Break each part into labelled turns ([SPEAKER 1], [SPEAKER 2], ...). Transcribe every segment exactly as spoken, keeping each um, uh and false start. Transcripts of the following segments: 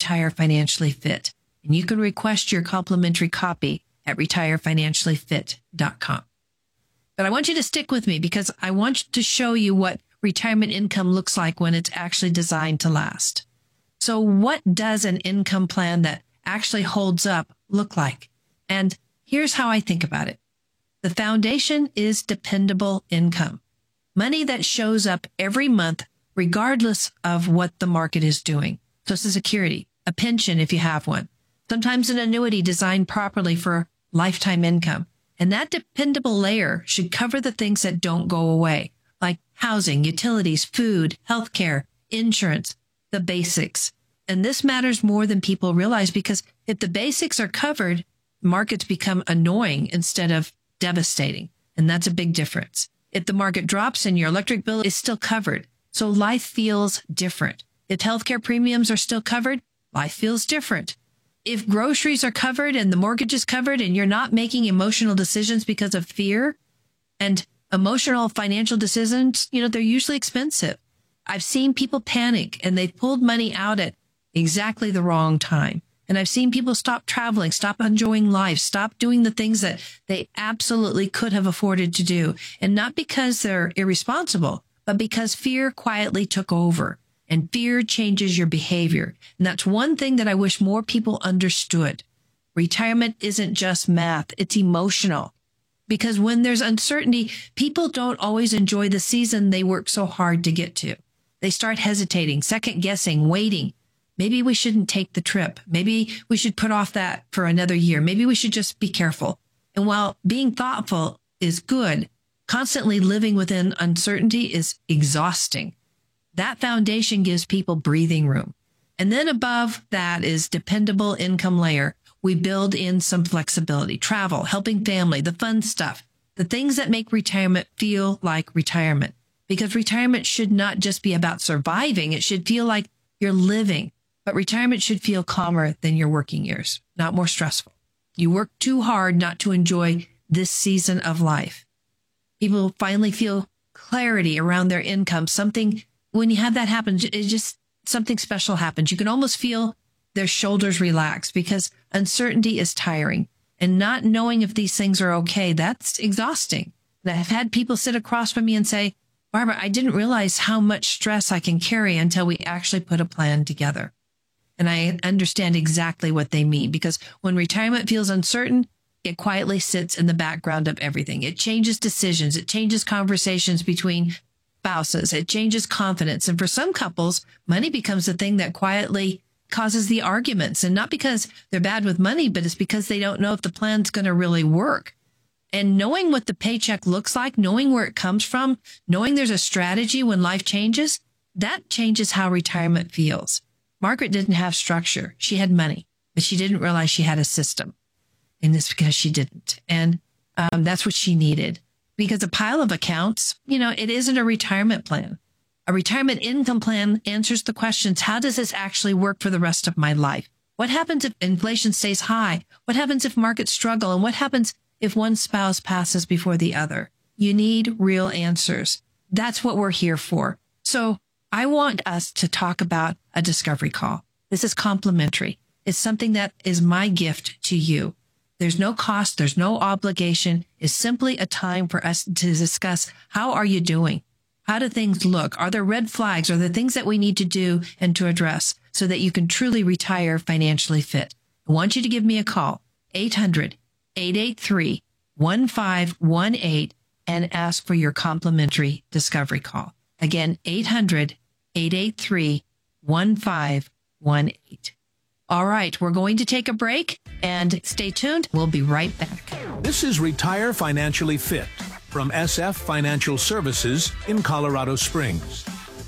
[SPEAKER 1] Retire Financially Fit. And you can request your complimentary copy at retire financially fit dot com. But I want you to stick with me because I want to show you what retirement income looks like when it's actually designed to last. So what does an income plan that actually holds up look like? And here's how I think about it. The foundation is dependable income, money that shows up every month regardless of what the market is doing. Social Security, a pension if you have one, sometimes an annuity designed properly for lifetime income. And that dependable layer should cover the things that don't go away, like housing, utilities, food, healthcare, insurance, the basics. And this matters more than people realize because if the basics are covered, markets become annoying instead of devastating. And that's a big difference. If the market drops and your electric bill is still covered, so life feels different. If healthcare premiums are still covered, life feels different. If groceries are covered and the mortgage is covered and you're not making emotional decisions because of fear, and emotional financial decisions, you know, they're usually expensive. I've seen people panic and they've pulled money out at exactly the wrong time. And I've seen people stop traveling, stop enjoying life, stop doing the things that they absolutely could have afforded to do. And not because they're irresponsible, but because fear quietly took over. And fear changes your behavior. And that's one thing that I wish more people understood. Retirement isn't just math, it's emotional. Because when there's uncertainty, people don't always enjoy the season they work so hard to get to. They start hesitating, second guessing, waiting. Maybe we shouldn't take the trip. Maybe we should put off that for another year. Maybe we should just be careful. And while being thoughtful is good, constantly living within uncertainty is exhausting. That foundation gives people breathing room. And then above that is dependable income layer. We build in some flexibility, travel, helping family, the fun stuff, the things that make retirement feel like retirement. Because retirement should not just be about surviving. It should feel like you're living. But retirement should feel calmer than your working years, not more stressful. You work too hard not to enjoy this season of life. People finally feel clarity around their income. Something, when you have that happen, it just, something special happens. You can almost feel their shoulders relax because uncertainty is tiring. And not knowing if these things are okay, that's exhausting. And I've had people sit across from me and say, Barbara, I didn't realize how much stress I can carry until we actually put a plan together. And I understand exactly what they mean because when retirement feels uncertain, it quietly sits in the background of everything. It changes decisions. It changes conversations between spouses. It changes confidence. And for some couples, money becomes the thing that quietly causes the arguments. And not because they're bad with money, but it's because they don't know if the plan's going to really work. And knowing what the paycheck looks like, knowing where it comes from, knowing there's a strategy when life changes, that changes how retirement feels. Margaret didn't have structure. She had money, but she didn't realize she had a system. And it's because she didn't. And um, that's what she needed. Because a pile of accounts, you know, it isn't a retirement plan. A retirement income plan answers the questions, how does this actually work for the rest of my life? What happens if inflation stays high? What happens if markets struggle? And what happens if one spouse passes before the other? You need real answers. That's what we're here for. So I want us to talk about a discovery call. This is complimentary. It's something that is my gift to you. There's no cost. There's no obligation. It's simply a time for us to discuss, how are you doing? How do things look? Are there red flags? Are there things that we need to do and to address so that you can truly retire financially fit? I want you to give me a call, eight hundred, eight eight three, one five one eight, and ask for your complimentary discovery call. Again, eight hundred, eight eight three, one five one eight. All right, we're going to take a break and stay tuned. We'll be right back.
[SPEAKER 2] This is Retire Financially Fit from S F Financial Services in Colorado Springs.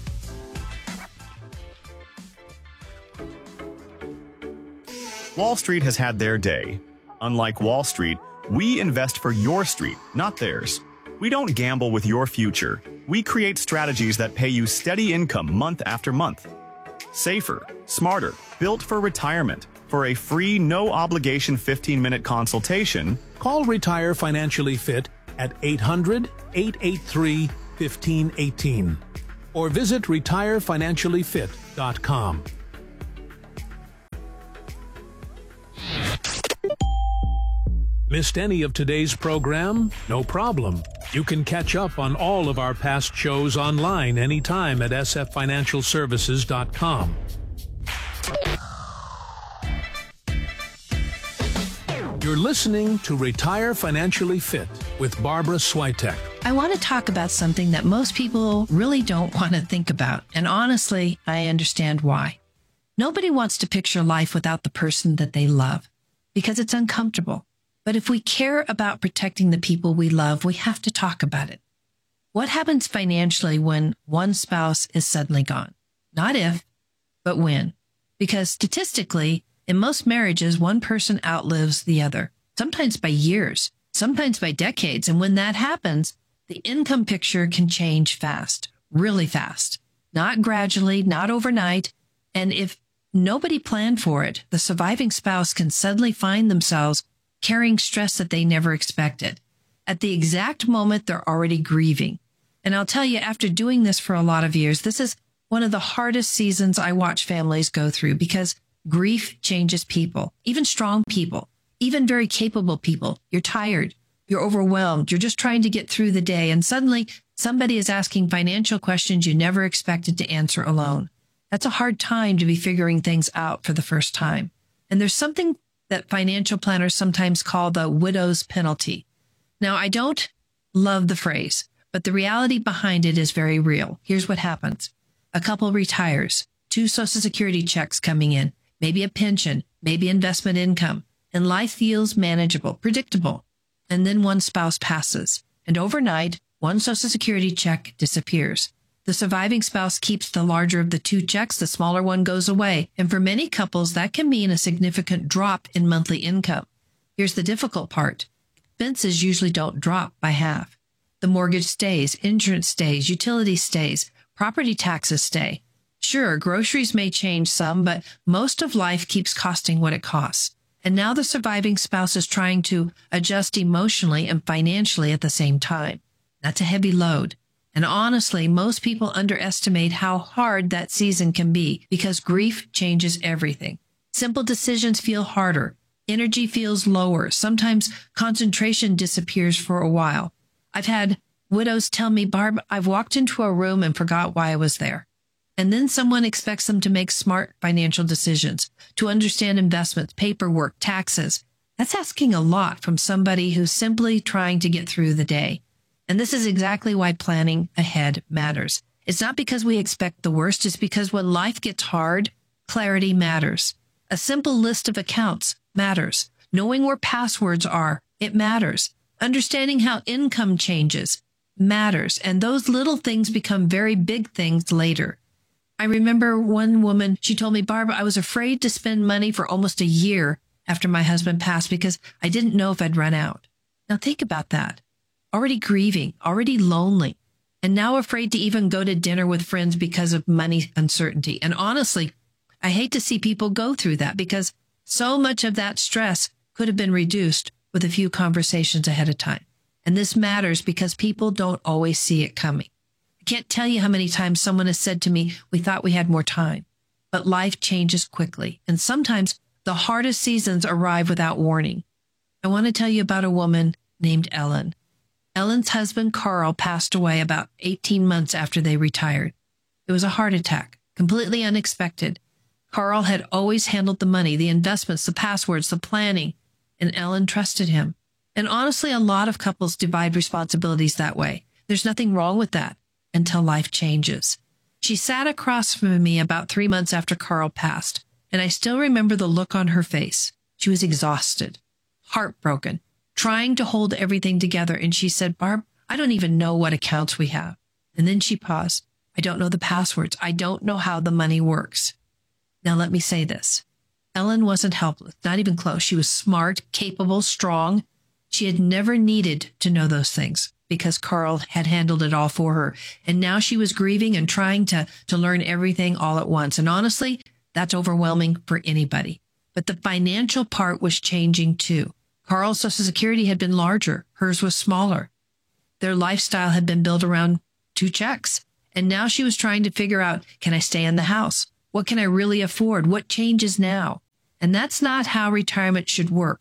[SPEAKER 3] Wall Street has had their day. Unlike Wall Street, we invest for your street, not theirs. We don't gamble with your future. We create strategies that pay you steady income month after month. Safer, smarter, built for retirement. For a free, no-obligation fifteen-minute consultation,
[SPEAKER 2] call Retire Financially Fit at eight hundred, eight eight three, one five one eight or visit retire financially fit dot com. Missed any of today's program? No problem. You can catch up on all of our past shows online anytime at s f financial services dot com. You're listening to Retire Financially Fit with Barbara Swiatek.
[SPEAKER 1] I want to talk about something that most people really don't want to think about. And honestly, I understand why. Nobody wants to picture life without the person that they love because it's uncomfortable. But if we care about protecting the people we love, we have to talk about it. What happens financially when one spouse is suddenly gone? Not if, but when. Because statistically, in most marriages, one person outlives the other, sometimes by years, sometimes by decades. And when that happens, the income picture can change fast, really fast, not gradually, not overnight. And if nobody planned for it, the surviving spouse can suddenly find themselves carrying stress that they never expected. At the exact moment, they're already grieving. And I'll tell you, after doing this for a lot of years, this is one of the hardest seasons I watch families go through because grief changes people, even strong people, even very capable people. You're tired. You're overwhelmed. You're just trying to get through the day. And suddenly somebody is asking financial questions you never expected to answer alone. That's a hard time to be figuring things out for the first time. And there's something that financial planners sometimes call the widow's penalty. Now, I don't love the phrase, but the reality behind it is very real. Here's what happens. A couple retires, two Social Security checks coming in, maybe a pension, maybe investment income, and life feels manageable, predictable. And then one spouse passes, and overnight, one Social Security check disappears. The surviving spouse keeps the larger of the two checks, the smaller one goes away. And for many couples, that can mean a significant drop in monthly income. Here's the difficult part. Expenses usually don't drop by half. The mortgage stays, insurance stays, utility stays, property taxes stay. Sure, groceries may change some, but most of life keeps costing what it costs. And now the surviving spouse is trying to adjust emotionally and financially at the same time. That's a heavy load. And honestly, most people underestimate how hard that season can be because grief changes everything. Simple decisions feel harder. Energy feels lower. Sometimes concentration disappears for a while. I've had widows tell me, Barb, I've walked into a room and forgot why I was there. And then someone expects them to make smart financial decisions, to understand investments, paperwork, taxes. That's asking a lot from somebody who's simply trying to get through the day. And this is exactly why planning ahead matters. It's not because we expect the worst. It's because when life gets hard, clarity matters. A simple list of accounts matters. Knowing where passwords are, it matters. Understanding how income changes matters. And those little things become very big things later. I remember one woman, she told me, Barbara, I was afraid to spend money for almost a year after my husband passed because I didn't know if I'd run out. Now think about that. Already grieving, already lonely, and now afraid to even go to dinner with friends because of money uncertainty. And honestly, I hate to see people go through that because so much of that stress could have been reduced with a few conversations ahead of time. And this matters because people don't always see it coming. I can't tell you how many times someone has said to me, we thought we had more time, but life changes quickly. And sometimes the hardest seasons arrive without warning. I want to tell you about a woman named Ellen. Ellen's husband, Carl, passed away about eighteen months after they retired. It was a heart attack, completely unexpected. Carl had always handled the money, the investments, the passwords, the planning, and Ellen trusted him. And honestly, a lot of couples divide responsibilities that way. There's nothing wrong with that until life changes. She sat across from me about three months after Carl passed, and I still remember the look on her face. She was exhausted, heartbroken, trying to hold everything together. And she said, Barb, I don't even know what accounts we have. And then she paused. I don't know the passwords. I don't know how the money works. Now, let me say this. Ellen wasn't helpless, not even close. She was smart, capable, strong. She had never needed to know those things because Carl had handled it all for her. And now she was grieving and trying to, to learn everything all at once. And honestly, that's overwhelming for anybody. But the financial part was changing too. Carl's Social Security had been larger. Hers was smaller. Their lifestyle had been built around two checks. And now she was trying to figure out, can I stay in the house? What can I really afford? What changes now? And that's not how retirement should work.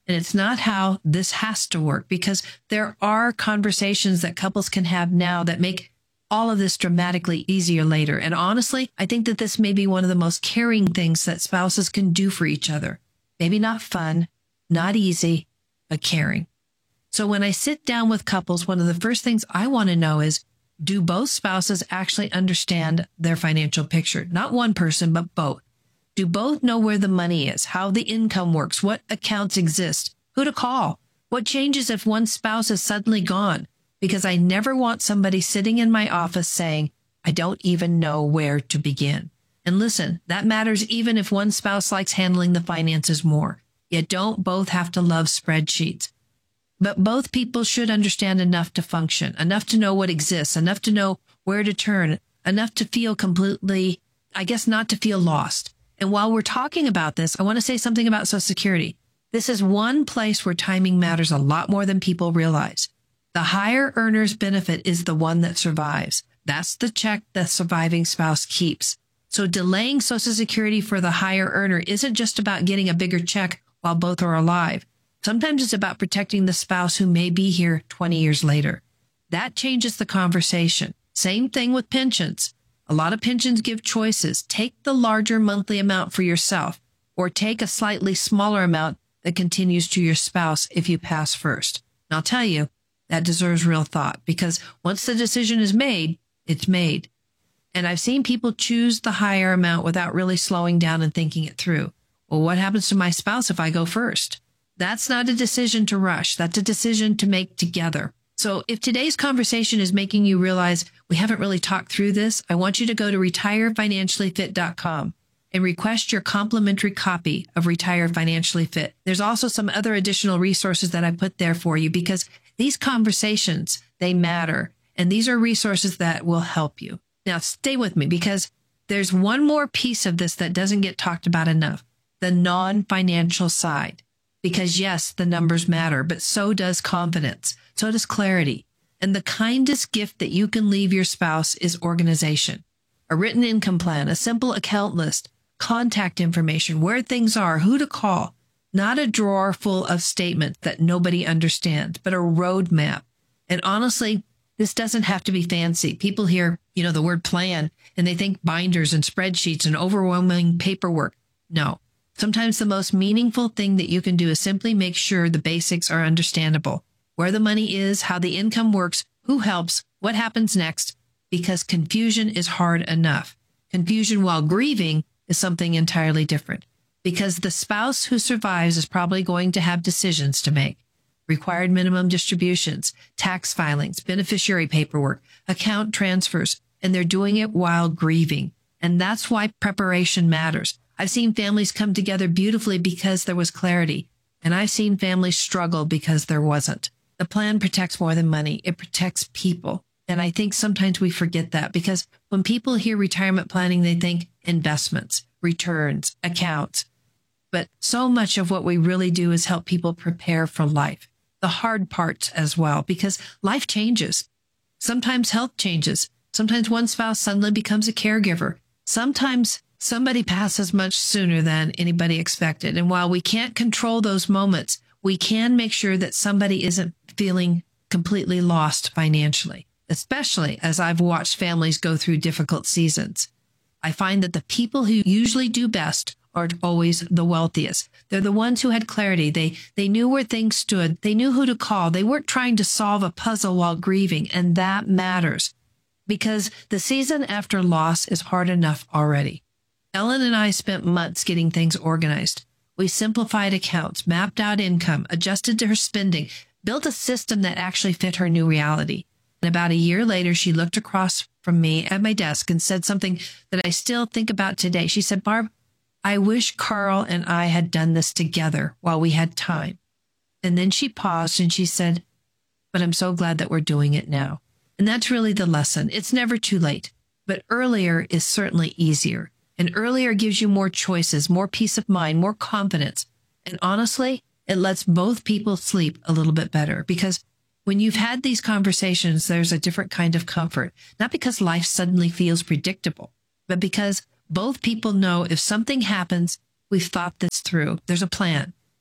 [SPEAKER 1] And it's not how this has to work, because there are conversations that couples can have now that make all of this dramatically easier later. And honestly, I think that this may be one of the most caring things that spouses can do for each other. Maybe not fun, not easy, but caring. So when I sit down with couples, one of the first things I want to know is, do both spouses actually understand their financial picture? Not one person, but both. Do both know where the money is, how the income works, what accounts exist, who to call, what changes if one spouse is suddenly gone? Because I never want somebody sitting in my office saying, I don't even know where to begin. And listen, that matters even if one spouse likes handling the finances more. You don't both have to love spreadsheets. But both people should understand enough to function, enough to know what exists, enough to know where to turn, enough to feel completely, I guess, not to feel lost. And while we're talking about this, I want to say something about Social Security. This is one place where timing matters a lot more than people realize. The higher earner's benefit is the one that survives. That's the check the surviving spouse keeps. So delaying Social Security for the higher earner isn't just about getting a bigger check while both are alive. Sometimes it's about protecting the spouse who may be here twenty years later. That changes the conversation. Same thing with pensions. A lot of pensions give choices. Take the larger monthly amount for yourself, or take a slightly smaller amount that continues to your spouse if you pass first. And I'll tell you, that deserves real thought, because once the decision is made, it's made. And I've seen people choose the higher amount without really slowing down and thinking it through. Well, what happens to my spouse if I go first? That's not a decision to rush. That's a decision to make together. So if today's conversation is making you realize we haven't really talked through this, I want you to go to retire financially fit dot com and request your complimentary copy of Retire Financially Fit. There's also some other additional resources that I put there for you, because these conversations, they matter. And these are resources that will help you. Now, stay with me, because there's one more piece of this that doesn't get talked about enough, the non-financial side. Because yes, the numbers matter, but so does confidence. So does clarity. And the kindest gift that you can leave your spouse is organization. A written income plan, a simple account list, contact information, where things are, who to call. Not a drawer full of statements that nobody understands, but a roadmap. And honestly, this doesn't have to be fancy. People hear, you know, the word plan, and they think binders and spreadsheets and overwhelming paperwork. No. Sometimes the most meaningful thing that you can do is simply make sure the basics are understandable. Where the money is, how the income works, who helps, what happens next, because confusion is hard enough. Confusion while grieving is something entirely different, because the spouse who survives is probably going to have decisions to make. Required minimum distributions, tax filings, beneficiary paperwork, account transfers, and they're doing it while grieving. And that's why preparation matters. I've seen families come together beautifully because there was clarity, and I've seen families struggle because there wasn't. The plan protects more than money. It protects people. And I think sometimes we forget that, because when people hear retirement planning, they think investments, returns, accounts. But so much of what we really do is help people prepare for life. The hard parts as well, because life changes. Sometimes health changes. Sometimes one spouse suddenly becomes a caregiver. Sometimes somebody passes much sooner than anybody expected. And while we can't control those moments, we can make sure that somebody isn't feeling completely lost financially, especially as I've watched families go through difficult seasons. I find that the people who usually do best aren't always the wealthiest. They're the ones who had clarity. They they knew where things stood. They knew who to call. They weren't trying to solve a puzzle while grieving, and that matters, because the season after loss is hard enough already. Ellen and I spent months getting things organized. We simplified accounts, mapped out income, adjusted to her spending, built a system that actually fit her new reality. And about a year later, she looked across from me at my desk and said something that I still think about today. She said, "Barb, I wish Carl and I had done this together while we had time." And then she paused and she said, "But I'm so glad that we're doing it now." And that's really the lesson. It's never too late, but earlier is certainly easier. And earlier gives you more choices, more peace of mind, more confidence. And honestly, it lets both people sleep a little bit better, because when you've had these conversations, there's a different kind of comfort, not because life suddenly feels predictable, but because both people know if something happens, we've thought this through. There's a plan.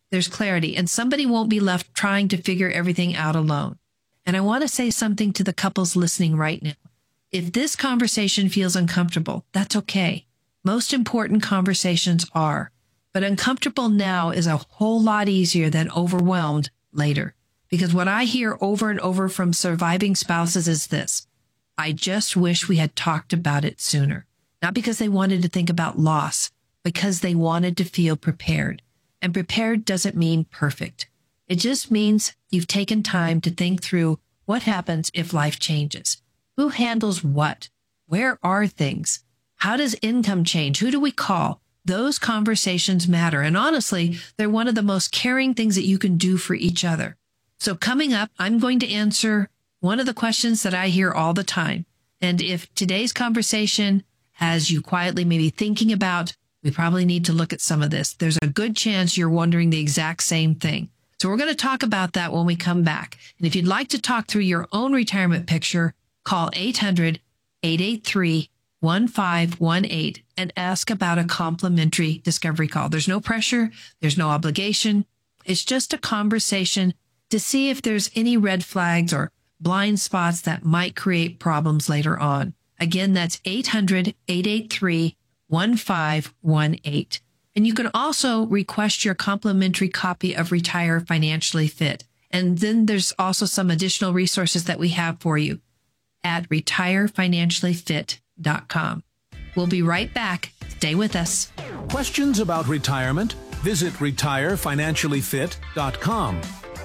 [SPEAKER 1] there's clarity, and somebody won't be left trying to figure everything out alone. And I want to say something to the couples listening right now. If this conversation feels uncomfortable, that's okay. Most important conversations are. But uncomfortable now is a whole lot easier than overwhelmed later. Because what I hear over and over from surviving spouses is this: I just wish we had talked about it sooner. Not because they wanted to think about loss, because they wanted to feel prepared. And prepared doesn't mean perfect. It just means you've taken time to think through what happens if life changes. Who handles what? Where are things? How does income change? Who do we call? Those conversations matter. And honestly, they're one of the most caring things that you can do for each other. So coming up, I'm going to answer one of the questions that I hear all the time. And if today's conversation has you quietly maybe thinking about, we probably need to look at some of this, there's a good chance you're wondering the exact same thing. So we're going to talk about that when we come back. And if you'd like to talk through your own retirement picture, call eight hundred, eight eight three, one five one eight and ask about a complimentary discovery call. There's no pressure. There's no obligation. It's just a conversation to see if there's any red flags or blind spots that might create problems later on. Again, that's eight hundred, eight eight three, one five one eight. And you can also request your complimentary copy of Retire Financially Fit. And then there's also some additional resources that we have for you at retire financially fit dot com. We'll be right back. Stay with us.
[SPEAKER 2] Questions about retirement? Visit retire financially fit dot com.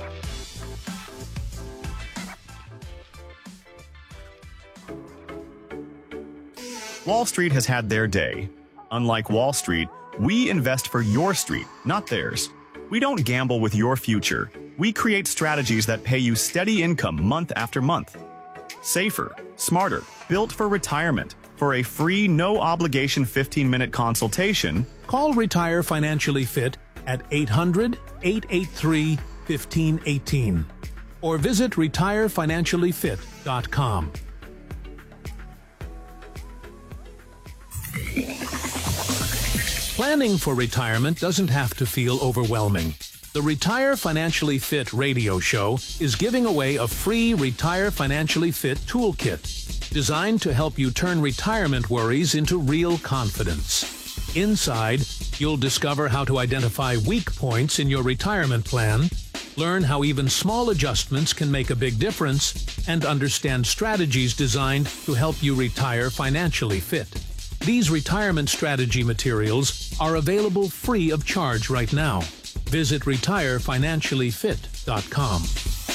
[SPEAKER 3] Wall Street has had their day. Unlike Wall Street, we invest for your street, not theirs. We don't gamble with your future. We create strategies that pay you steady income month after month. Safer, smarter, built for retirement. For a free, no-obligation fifteen-minute consultation,
[SPEAKER 2] call Retire Financially Fit at eight hundred, eight eight three, one five one eight or visit retire financially fit dot com. Planning for retirement doesn't have to feel overwhelming. The Retire Financially Fit radio show is giving away a free Retire Financially Fit toolkit designed to help you turn retirement worries into real confidence. Inside, you'll discover how to identify weak points in your retirement plan, learn how even small adjustments can make a big difference, and understand strategies designed to help you retire financially fit. These retirement strategy materials are available free of charge right now. Visit retire financially fit dot com.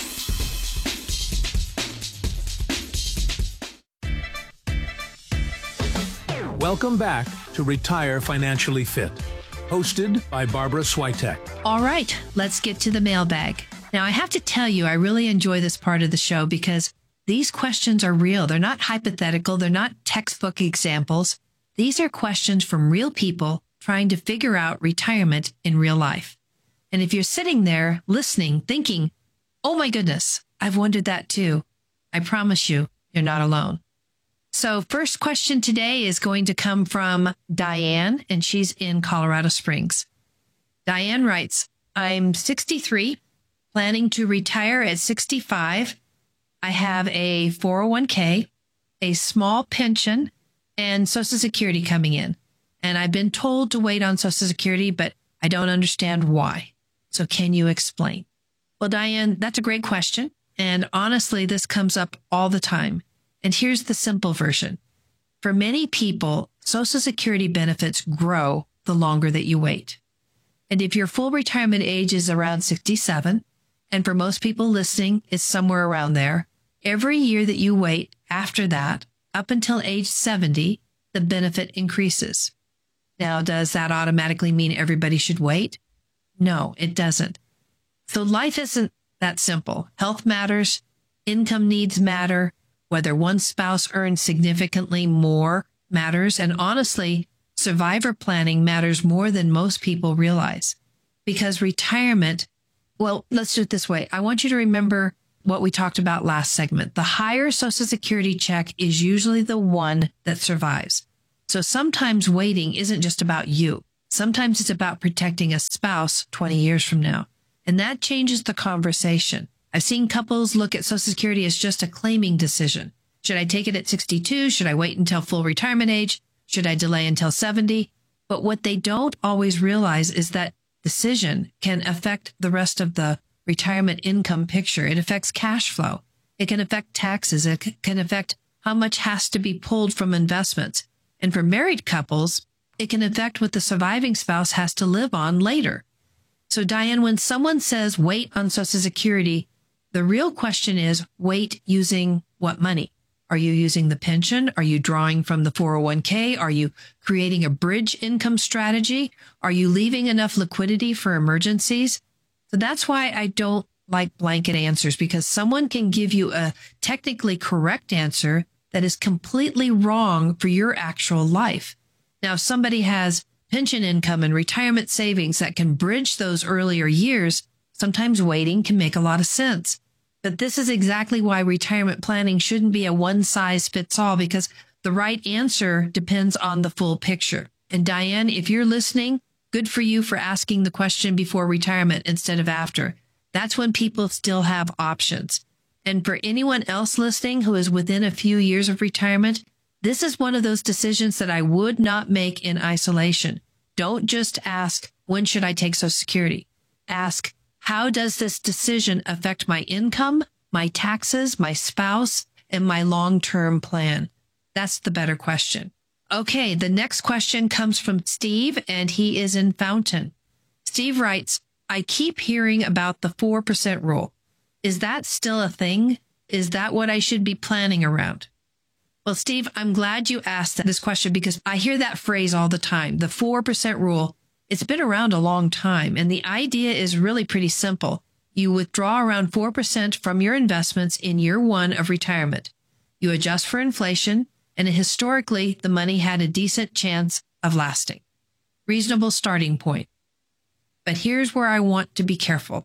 [SPEAKER 2] Welcome back to Retire Financially Fit, hosted by Barbara Swiatek.
[SPEAKER 1] All right, let's get to the mailbag. Now, I have to tell you, I really enjoy this part of the show because these questions are real. They're not hypothetical. They're not textbook examples. These are questions from real people trying to figure out retirement in real life. And if you're sitting there listening, thinking, oh my goodness, I've wondered that too, I promise you, you're not alone. So first question today is going to come from Diane, and she's in Colorado Springs. Diane writes, I'm sixty-three, planning to retire at sixty-five. I have a four oh one k, a small pension, and Social Security coming in. And I've been told to wait on Social Security, but I don't understand why. So can you explain? Well, Diane, that's a great question. And honestly, this comes up all the time. And here's the simple version. For many people, Social Security benefits grow the longer that you wait. And if your full retirement age is around sixty-seven, and for most people listening, it's somewhere around there, every year that you wait after that, up until age seventy, the benefit increases. Now, does that automatically mean everybody should wait? No, it doesn't. So life isn't that simple. Health matters. Income needs matter. Whether one spouse earns significantly more matters. And honestly, survivor planning matters more than most people realize. Because retirement, well, let's do it this way. I want you to remember what we talked about last segment. The higher Social Security check is usually the one that survives. So sometimes waiting isn't just about you. Sometimes it's about protecting a spouse twenty years from now. And that changes the conversation. I've seen couples look at Social Security as just a claiming decision. Should I take it at sixty-two? Should I wait until full retirement age? Should I delay until seventy? But what they don't always realize is that decision can affect the rest of the retirement income picture. It affects cash flow. It can affect taxes. It c- can affect how much has to be pulled from investments. And for married couples, it can affect what the surviving spouse has to live on later. So Diane, when someone says wait on Social Security, the real question is wait using what money? Are you using the pension? Are you drawing from the four oh one k? Are you creating a bridge income strategy? Are you leaving enough liquidity for emergencies? So that's why I don't like blanket answers, because someone can give you a technically correct answer that is completely wrong for your actual life. Now, if somebody has pension income and retirement savings that can bridge those earlier years, sometimes waiting can make a lot of sense. But this is exactly why retirement planning shouldn't be a one-size-fits-all, because the right answer depends on the full picture. And Diane, if you're listening, good for you for asking the question before retirement instead of after. That's when people still have options. And for anyone else listening who is within a few years of retirement, this is one of those decisions that I would not make in isolation. Don't just ask, when should I take Social Security? Ask, how does this decision affect my income, my taxes, my spouse, and my long-term plan? That's the better question. Okay, the next question comes from Steve, and he is in Fountain. Steve writes, I keep hearing about the four percent rule. Is that still a thing? Is that what I should be planning around? Well, Steve, I'm glad you asked this question, because I hear that phrase all the time, the four percent rule. It's been around a long time, and the idea is really pretty simple. You withdraw around four percent from your investments in year one of retirement. You adjust for inflation, and historically, the money had a decent chance of lasting. Reasonable starting point. But here's where I want to be careful.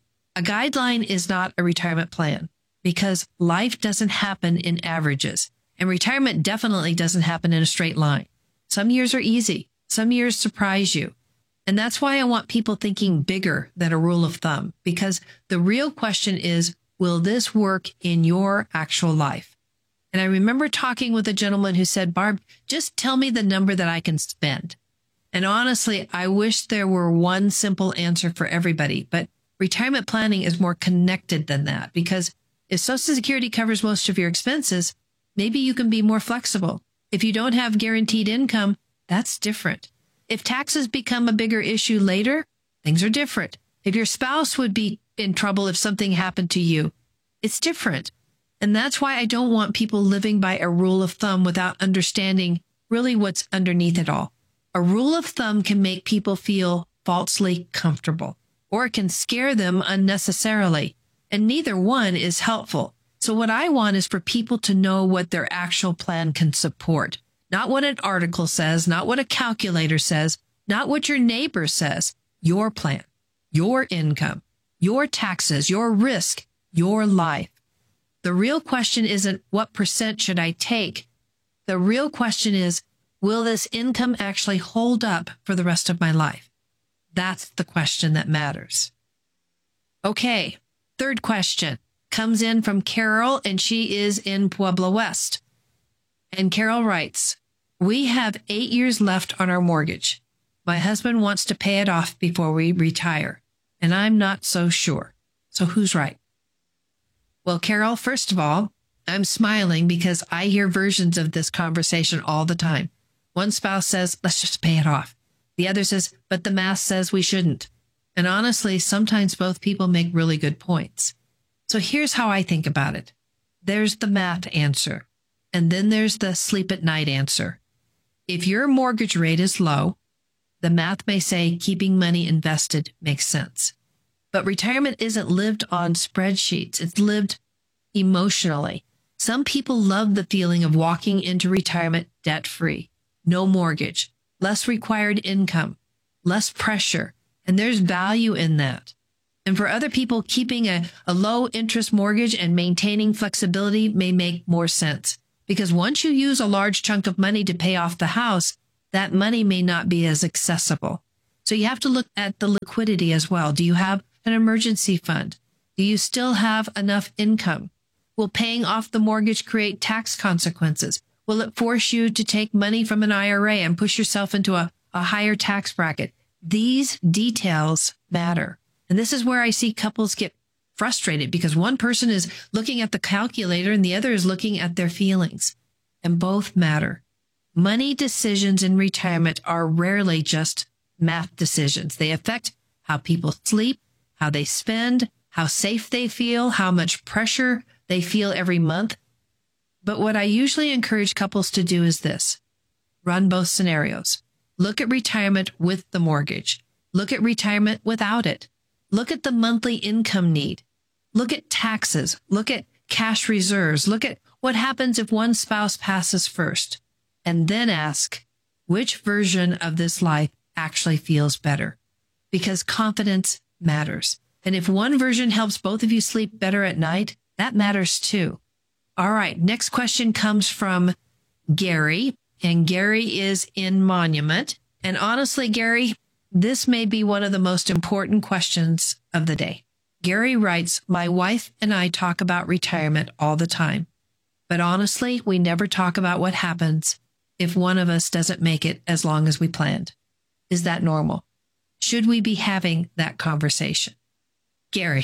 [SPEAKER 1] A guideline is not a retirement plan, because life doesn't happen in averages, and retirement definitely doesn't happen in a straight line. Some years are easy. Some years surprise you. And that's why I want people thinking bigger than a rule of thumb, because the real question is, will this work in your actual life? And I remember talking with a gentleman who said, Barb, just tell me the number that I can spend. And honestly, I wish there were one simple answer for everybody, but retirement planning is more connected than that, because if Social Security covers most of your expenses, maybe you can be more flexible. If you don't have guaranteed income, that's different. If taxes become a bigger issue later, things are different. If your spouse would be in trouble if something happened to you, it's different. And that's why I don't want people living by a rule of thumb without understanding really what's underneath it all. A rule of thumb can make people feel falsely comfortable, or it can scare them unnecessarily, and neither one is helpful. So what I want is for people to know what their actual plan can support. Not what an article says, not what a calculator says, not what your neighbor says. Your plan, your income, your taxes, your risk, your life. The real question isn't what percent should I take? The real question is, will this income actually hold up for the rest of my life? That's the question that matters. Okay, third question comes in from Carol, and she is in Pueblo West. And Carol writes, we have eight years left on our mortgage. My husband wants to pay it off before we retire, and I'm not so sure. So who's right? Well, Carol, first of all, I'm smiling because I hear versions of this conversation all the time. One spouse says, let's just pay it off. The other says, but the math says we shouldn't. And honestly, sometimes both people make really good points. So here's how I think about it. There's the math answer. And then there's the sleep at night answer. If your mortgage rate is low, the math may say keeping money invested makes sense. But retirement isn't lived on spreadsheets. It's lived emotionally. Some people love the feeling of walking into retirement debt-free, no mortgage, less required income, less pressure, and there's value in that. And for other people, keeping a, a low-interest mortgage and maintaining flexibility may make more sense. Because once you use a large chunk of money to pay off the house, that money may not be as accessible. So you have to look at the liquidity as well. Do you have an emergency fund? Do you still have enough income? Will paying off the mortgage create tax consequences? Will it force you to take money from an I R A and push yourself into a, a higher tax bracket? These details matter. And this is where I see couples get frustrated because one person is looking at the calculator and the other is looking at their feelings. And both matter. Money decisions in retirement are rarely just math decisions. They affect how people sleep, how they spend, how safe they feel, how much pressure they feel every month. But what I usually encourage couples to do is this. Run both scenarios. Look at retirement with the mortgage. Look at retirement without it. Look at the monthly income need. Look at taxes. Look at cash reserves. Look at what happens if one spouse passes first. And then ask, which version of this life actually feels better? Because confidence matters. And if one version helps both of you sleep better at night, that matters too. All right. Next question comes from Gary. And Gary is in Monument. And honestly, Gary, this may be one of the most important questions of the day. Gary writes, my wife and I talk about retirement all the time. But honestly, we never talk about what happens if one of us doesn't make it as long as we planned. Is that normal? Should we be having that conversation? Gary,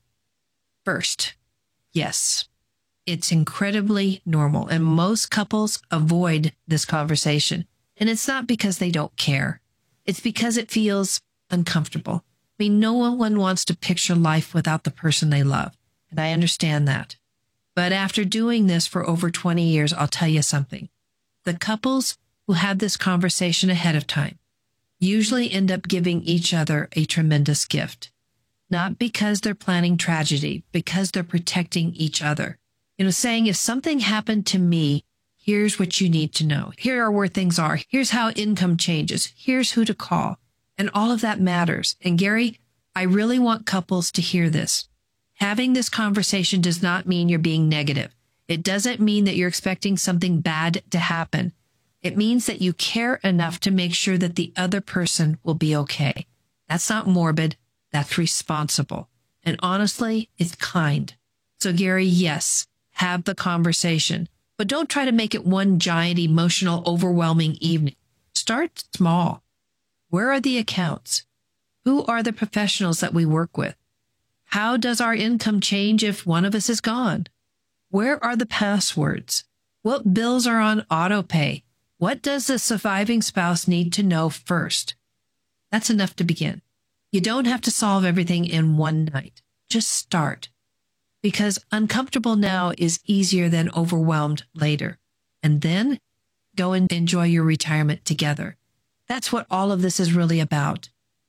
[SPEAKER 1] first, yes, it's incredibly normal. And most couples avoid this conversation. And it's not because they don't care. It's because it feels uncomfortable. I mean, no one wants to picture life without the person they love. And I understand that. But after doing this for over twenty years, I'll tell you something. The couples who have this conversation ahead of time usually end up giving each other a tremendous gift. Not because they're planning tragedy, because they're protecting each other. You know, saying, if something happened to me, here's what you need to know. Here are where things are. Here's how income changes. Here's who to call. And all of that matters. And Gary, I really want couples to hear this. Having this conversation does not mean you're being negative. It doesn't mean that you're expecting something bad to happen. It means that you care enough to make sure that the other person will be okay. That's not morbid. That's responsible. And honestly, it's kind. So Gary, yes, have the conversation, but don't try to make it one giant, emotional, overwhelming evening. Start small. Where are the accounts? Who are the professionals that we work with? How does our income change if one of us is gone? Where are the passwords? What bills are on auto pay? What does the surviving spouse need to know first? That's enough to begin. You don't have to solve everything in one night. Just start. Because uncomfortable now is easier than overwhelmed later. And then go and enjoy your retirement together. That's what all of this is really about.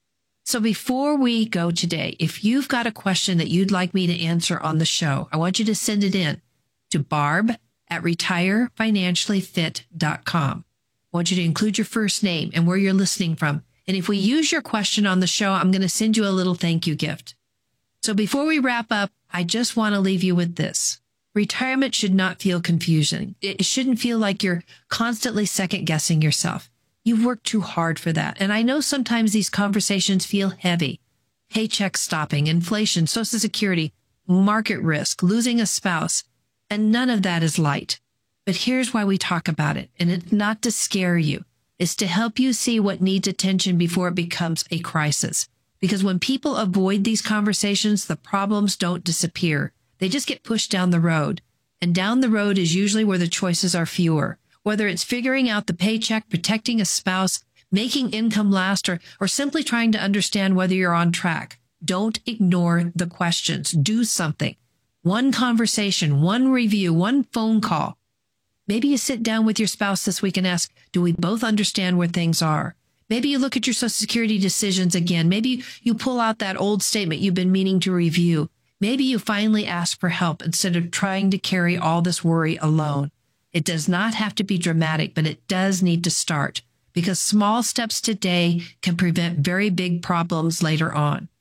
[SPEAKER 1] So before we go today, if you've got a question that you'd like me to answer on the show, I want you to send it in to barb at retire financially fit dot com. I want you to include your first name and where you're listening from. And if we use your question on the show, I'm going to send you a little thank you gift. So before we wrap up, I just want to leave you with this. Retirement should not feel confusing. It shouldn't feel like you're constantly second guessing yourself. You've worked too hard for that. And I know sometimes these conversations feel heavy. Paycheck stopping, inflation, Social Security, market risk, losing a spouse. And none of that is light. But here's why we talk about it. And it's not to scare you. It's to help you see what needs attention before it becomes a crisis. Because when people avoid these conversations, the problems don't disappear. They just get pushed down the road. And down the road is usually where the choices are fewer. Whether it's figuring out the paycheck, protecting a spouse, making income last, or, or simply trying to understand whether you're on track. Don't ignore the questions. Do something. One conversation, one review, one phone call. Maybe you sit down with your spouse this week and ask, do we both understand where things are? Maybe you look at your Social Security decisions again. Maybe you pull out that old statement you've been meaning to review. Maybe you finally ask for help instead of trying to carry all this worry alone. It does not have to be dramatic, but it does need to start because small steps today can prevent very big problems later on.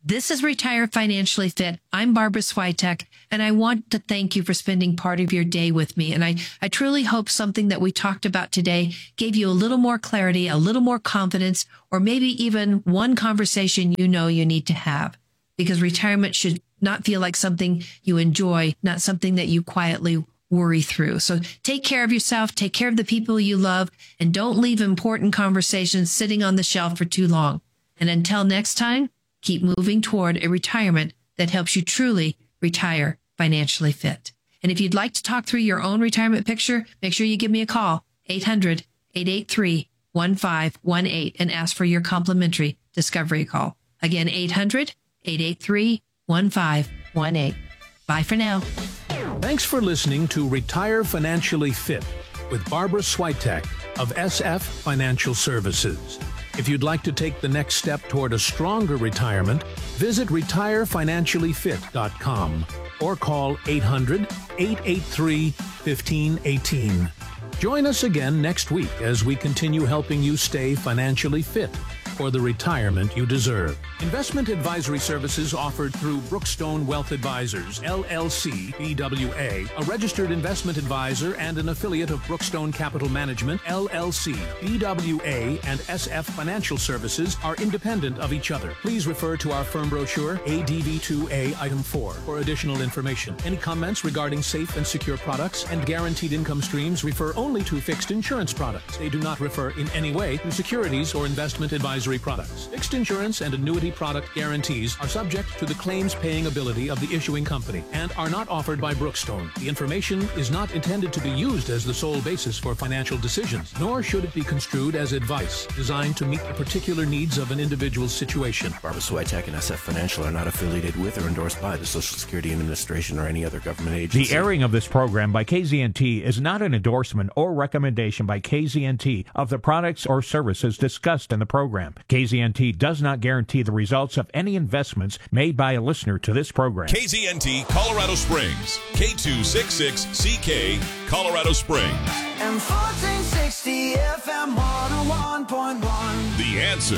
[SPEAKER 1] This is Retire Financially Fit. I'm Barbara Switek, and I want to thank you for spending part of your day with me. And I, I truly hope something that we talked about today gave you a little more clarity, a little more confidence, or maybe even one conversation you know you need to have. Because retirement should not feel like something you enjoy, not something that you quietly worry through. So take care of yourself, take care of the people you love, and don't leave important conversations sitting on the shelf for too long. And until next time, keep moving toward a retirement that helps you truly retire financially fit. And if you'd like to talk through your own retirement picture, make sure you give me a call, eight hundred, eight eight three, one five one eight, and ask for your complimentary discovery call. Again, eight hundred, eight eight three, one five one eight. Bye for now.
[SPEAKER 2] Thanks for listening to Retire Financially Fit with Barbara Switek of S F Financial Services. If you'd like to take the next step toward a stronger retirement, visit retire financially fit dot com or call eight hundred, eight eight three, one five one eight. Join us again next week as we continue helping you stay financially fit for the retirement you deserve. Investment advisory services offered through Brookstone Wealth Advisors, L L C, B W A, a registered investment advisor and an affiliate of Brookstone Capital Management, L L C. B W A and S F Financial Services are independent of each other. Please refer to our firm brochure, A D V two A Item four, for additional information. Any comments regarding safe and secure products and guaranteed income streams refer only to fixed insurance products. They do not refer in any way to securities or investment advisory products. Fixed insurance and annuity product guarantees are subject to the claims-paying ability of the issuing company and are not offered by Brookstone. The information is not intended to be used as the sole basis for financial decisions, nor should it be construed as advice designed to meet the particular needs of an individual's situation.
[SPEAKER 4] Barbara Switek and S F Financial are not affiliated with or endorsed by the Social Security Administration or any other government agency.
[SPEAKER 5] The airing of this program by K Z N T is not an endorsement or recommendation by K Z N T of the products or services discussed in the program. K Z N T does not guarantee the results of any investments made by a listener to this program.
[SPEAKER 6] K Z N T Colorado Springs, K two sixty-six C K, Colorado Springs.
[SPEAKER 7] And fourteen sixty F M one oh one point one.
[SPEAKER 6] The Answer.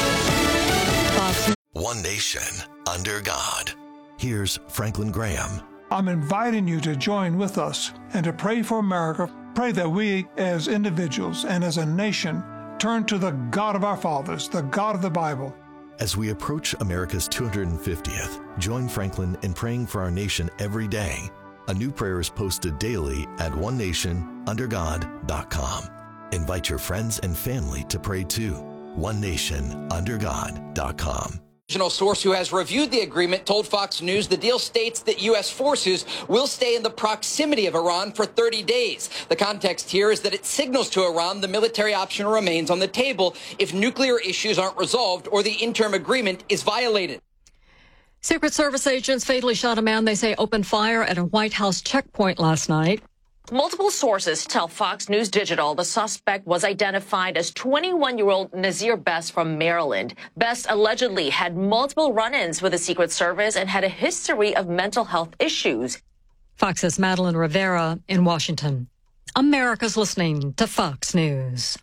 [SPEAKER 8] One nation under God. Here's Franklin Graham.
[SPEAKER 9] I'm inviting you to join with us and to pray for America. Pray that we as individuals and as a nation turn to the God of our fathers, the God of the Bible.
[SPEAKER 8] As we approach America's two hundred fiftieth, join Franklin in praying for our nation every day. A new prayer is posted daily at one nation under god dot com. Invite your friends and family to pray too. one nation under god dot com.
[SPEAKER 10] Original source who has reviewed the agreement told Fox News the deal states that U S forces will stay in the proximity of Iran for thirty days. The context here is that it signals to Iran the military option remains on the table if nuclear issues aren't resolved or the interim agreement is violated.
[SPEAKER 11] Secret Service agents fatally shot a man they say opened fire at a White House checkpoint last night.
[SPEAKER 12] Multiple sources tell Fox News Digital the suspect was identified as twenty-one-year-old Nazir Best from Maryland. Best allegedly had multiple run-ins with the Secret Service and had a history of mental health issues.
[SPEAKER 11] Fox's Madeline Rivera in Washington. America's listening to Fox News.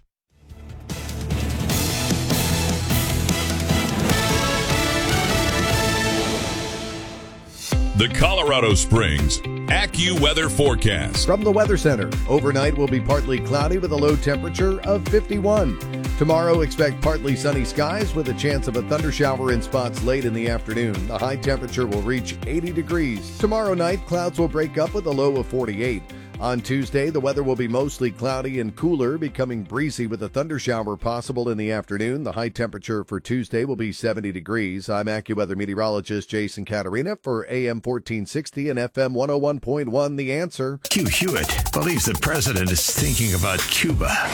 [SPEAKER 6] The Colorado Springs AccuWeather forecast.
[SPEAKER 13] From the Weather Center, overnight will be partly cloudy with a low temperature of fifty-one. Tomorrow, expect partly sunny skies with a chance of a thundershower in spots late in the afternoon. The high temperature will reach eighty degrees. Tomorrow night, clouds will break up with a low of forty-eight. On Tuesday, the weather will be mostly cloudy and cooler, becoming breezy with a thundershower possible in the afternoon. The high temperature for Tuesday will be seventy degrees. I'm AccuWeather meteorologist Jason Caterina for A M fourteen sixty and F M one oh one point one, The Answer.
[SPEAKER 14] Hugh Hewitt believes the president is thinking about Cuba.
[SPEAKER 15] I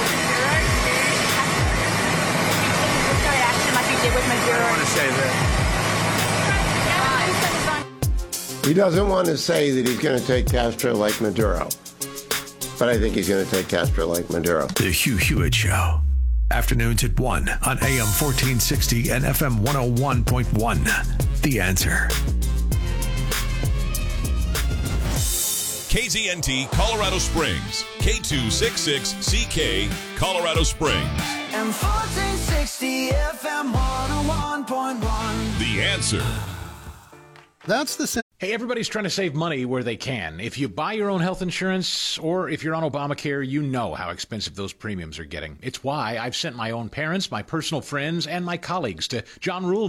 [SPEAKER 14] don't want to say that.
[SPEAKER 16] He doesn't want to say that he's going to take Castro like Maduro, but I think he's going to take Castro like Maduro.
[SPEAKER 14] The Hugh Hewitt Show. Afternoons at one on A M fourteen sixty and F M one oh one point one. The Answer.
[SPEAKER 6] K Z N T Colorado Springs, K two sixty-six C K, Colorado Springs.
[SPEAKER 7] And fourteen sixty F M one oh one point one.
[SPEAKER 6] The The Answer.
[SPEAKER 15] That's the... Hey, everybody's trying to save money where they can. If you buy your own health insurance or if you're on Obamacare, you know how expensive those premiums are getting. It's why I've sent my own parents, my personal friends, and my colleagues to John Rule